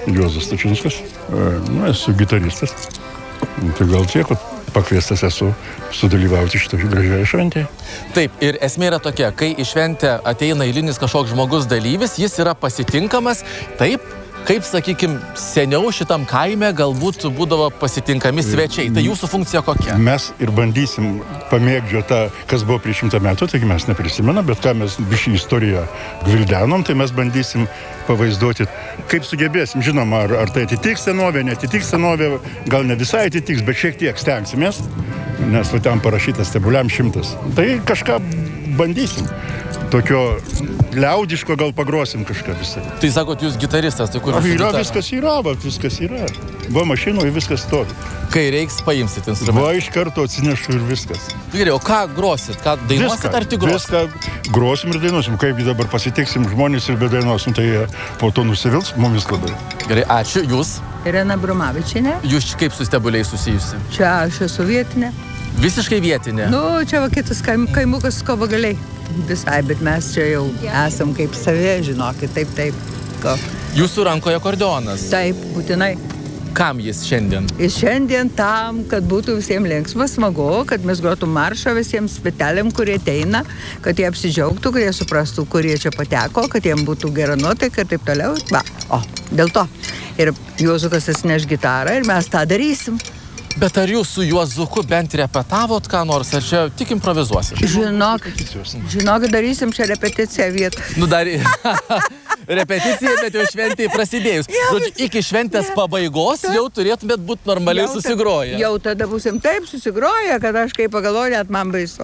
Juozas Stačinskas. Esu gitaristas. Tai gal tiek, pakviestas esu sudalyvauti šitoje gražioje šventėje. Taip, ir esmė yra tokia, kai į šventę ateina eilinis kažkoks žmogus dalyvis, jis yra pasitinkamas taip, kaip, sakykim, seniau šitam kaime galbūt būdavo pasitinkami svečiai. Tai jūsų funkcija kokia? Mes ir bandysim pamėgdžioti tą, kas buvo prieš 100 metų, taigi mes neprisimenam, bet ką mes bišį istoriją gvildenom, tai mes bandysim pavaizduoti, kaip sugebėsim. Žinoma, ar tai atitiks senovė, netitiks senovė, gal ne visai atitiks, bet šiek tiek stengsimės, nes va ten parašytas stebuliam 100. Tai kažką bandysim. Tokio liaudiško gal pagrosim kažką visai. Tai sakot, jūs gitaristas, tai kur jūsų yra, gitara? viskas yra. Va, mašinoje viskas stovi. Kai reiks, paimsit instrumentą. Va, iš karto atsinešu ir viskas. Gerai, o ką grosit? Ką dainuosit ar tik grosit? Viską grosim ir dainuosim. Kaip dabar pasitiksim žmonės ir bedainuosim, tai po to nusivils mumis labai. Gerai, ačiū. Jūs? Irena Brumavičienė. Jūs kaip su stebuliais susijusi? Čia aš esu vietinė. Visiškai vietinė? Čia va kitas kaimukas Kovagaliai. Visai, bet mes čia jau esam kaip savie, žinokit, taip. Jūsų rankoje akordeonas? Taip, būtinai. Kam jis šiandien? Jis šiandien tam, kad būtų visiems linksma, smagu, kad mes grotum maršą visiems speteliam, kurie ateina, kad jie apsidžiaugtų, kad jie suprastų, kurie čia pateko, kad jiems būtų gera nuotaika ir taip toliau. Dėl to. Ir Juozukas atsineš gitarą ir mes tą darysim. Bet ar jūs su Juozuku bent repetavot ką nors, ar čia tik improvizuosit? Žinok, darysim čia repeticiją vietą. Dar repeticija, bet jau šventėje prasidėjus. Žodžiu, iki šventės pabaigos jau turėtumėt būti normaliai susigroję. Jau tada būsim taip susigroję, kad aš kaip pagalvoju, net man baisu.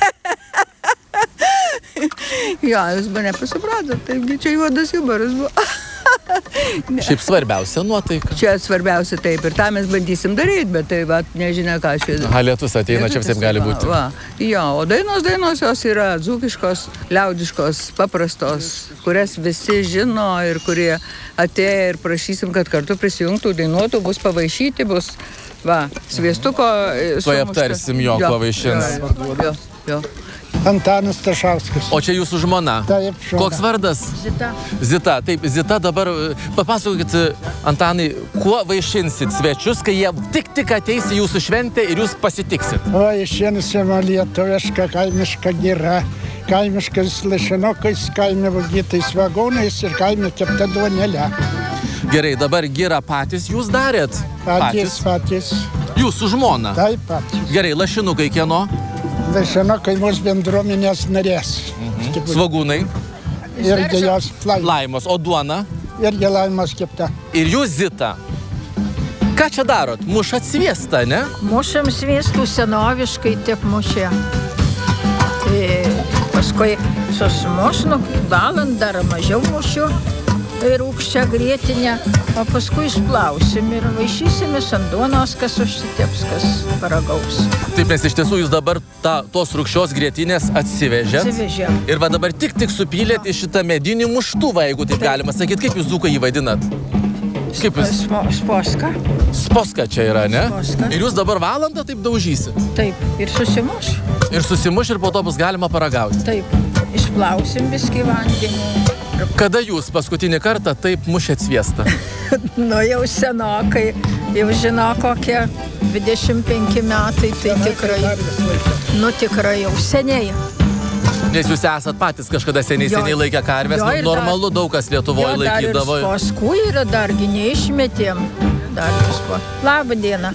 Jo, jūs mane pasipratot, taigi čia juodas humoras buvo. Šiaip svarbiausia nuotaika. Čia svarbiausia taip ir tą mes bandysim daryti, bet tai va, nežinia ką šiandien. Lietus ateina, čia visiems gali būti. Jo, o dainos jos yra dzūkiškos, liaudiškos, paprastos, kurias visi žino ir kurie atėję ir prašysim, kad kartu prisijungtų, dainuotų, bus pavaišyti, bus sviestuko sumušta. Tuoj aptarsim jo pavaišins. Jo. Antanas Tašauskas. O čia jūsų žmona? Taip, žmona. Koks vardas? Zita. Zita, taip, Zita dabar papasakokit, Antanai, kuo vaišinsit svečius, kai jie tik ateis į jūsų šventę ir jūs pasitiksit? Vaišinsime lietuvišką kaimišką gira, kaimiškais lašinukais, kaime vagytais vagonais ir kaime kepta duonelė. Gerai, dabar girą patys jūs darėt? Patys. Jūsų žmona? Taip, patys. Gerai, lašinukai kieno? Lašinukai mūsų bendruomenės narės. Svagūnai? Irgi jos Laimos. O duona? Irgi Laimos kepta. Ir jūs, Zita, ką čia darot? Mušat sviestą, ne? Mušam sviestų senoviškai tiek mušė. Paskui susmušnu, valandą ar mažiau mušiu. Rūgščią grietinę, o paskui išplausim ir vaišysimės ant duonos, kas užsiteps, kas paragaus. Taip, nes iš tiesų jūs dabar tos rūgščios grietinės atsivežėt. Ir va dabar tik supylėt į šitą medinį muštuvą, jeigu taip galima sakyti. Kaip jūs dzūkai jį vadinat? Kaip jūs? Sposka. Sposka čia yra, ne? Sposka. Ir jūs dabar valandą taip daužysit? Taip, ir susimuš. Ir po to bus galima paragauti? Taip, išplausim viskį vandenį. Kada jūs paskutinį kartą taip mušėt sviestą? Jau senokai, jau žino kokie 25 metai, tai tikrai jau seniai. Nes jūs esat patys kažkada seniai laikę karvės, normalu daug kas Lietuvoje laikydavo. Jo, paskui yra dargi neišmetėm. Labą dieną.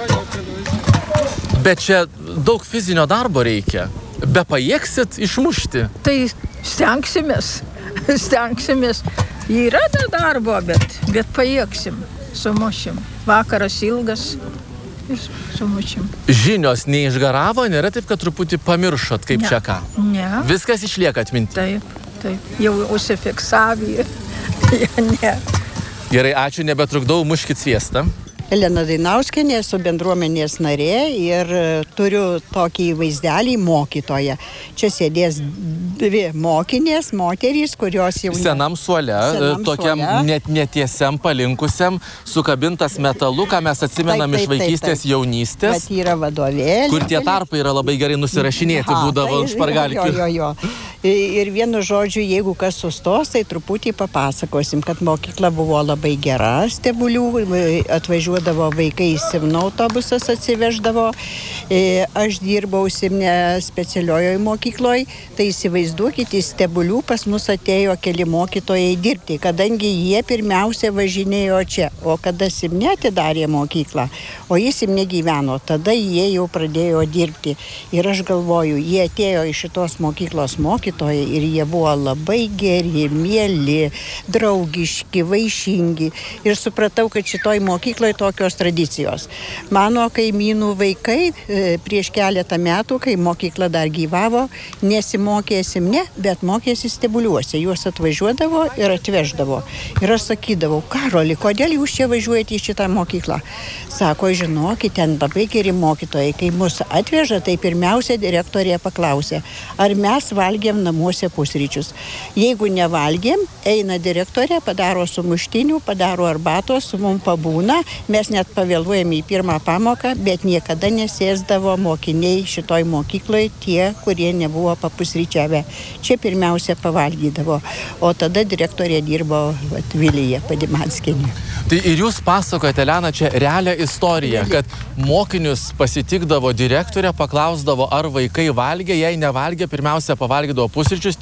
Bet čia daug fizinio darbo reikia. Be pajėgsit išmušti? Tai stengsimės. Yra darbo, bet pajėgsim, sumušim. Vakaras ilgas ir sumušim. Žinios neišgaravo, nėra taip, kad truputį pamiršot, kaip čia ką? Ne. Viskas išlieka atminti? Taip. Jau užsifiksavė. Ne. Gerai, ačiū, nebetrukdau, muškit sviestą. Elena Dainauskienė, esu bendruomenės narė ir turiu tokį vaizdelį mokytoją. Čia sėdės dvi mokinės, moterys, kurios jau... Senam suole, tokiam netiesiam, palinkusiam, sukabintas metalu, ką mes atsimenam iš vaikystės, jaunystės. Bet yra vadovėlė. Kur tie tarpai yra labai gerai nusirašinėti būdavo špargalikių. Jo. Ir vienu žodžiu, jeigu kas sustos, tai truputį papasakosim, kad mokykla buvo labai gera, Stebulių, atvažiuodavo vaikai į Simno autobusas atsiveždavo. Aš dirbau Simne specialiojoje mokykloje, tai įsivaizduokite, į Stebulių pas mus atėjo keli mokytojai dirbti, kadangi jie pirmiausia važinėjo čia, o kada Simne atidarė mokyklą, o jis Simne gyveno, tada jie jau pradėjo dirbti. Ir aš galvoju, jie atėjo iš šitos mokyklos mokytojai ir jie buvo labai geri, mieli, draugiški, vaišingi. Ir supratau, kad šitoj mokykloje tokios tradicijos. Mano kaimynų vaikai prieš keletą metų, kai mokykla dar gyvavo, nesimokė Simne, bet mokėsi Stebuliuose. Juos atvažiuodavo ir atveždavo. Ir aš sakydavau, Karoli, kodėl jūs čia važiuojate į šitą mokyklą? Sako, žinokit, ten labai geri mokytojai. Kai mus atveža, tai pirmiausia direktorė paklausė, ar mes valgėm namuose pusryčius. Jeigu nevalgėm, eina direktorė, padaro sumuštinių, padaro arbatos, su mum pabūna, mes net pavėluojame į pirmą pamoką, bet niekada nesėsdavo mokiniai šitoj mokykloje tie, kurie nebuvo papusryčiavę. Čia pirmiausia pavalgydavo, o tada direktorė dirbo Vilija Padimanskinė. Tai ir jūs pasakojate, Elena, čia realią istoriją, kad mokinius pasitikdavo direktorė, paklausdavo, ar vaikai valgė, jei nevalgė, pirmiausia pavalgydavo pusryčius,